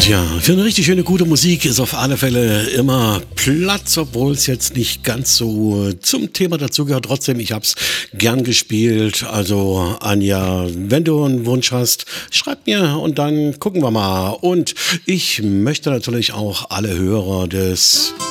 Ja, für eine richtig schöne, gute Musik ist auf alle Fälle immer Platz, obwohl es jetzt nicht ganz so zum Thema dazugehört. Trotzdem, ich habe es gern gespielt. Also Anja, wenn du einen Wunsch hast, schreib mir und dann gucken wir mal. Und ich möchte natürlich auch alle Hörer des